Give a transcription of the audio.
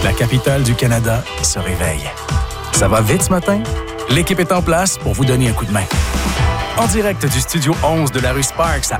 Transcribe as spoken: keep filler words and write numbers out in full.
La capitale du Canada se réveille. Ça va vite ce matin? L'équipe est en place pour vous donner un coup de main. En direct du Studio onze de la rue Sparks à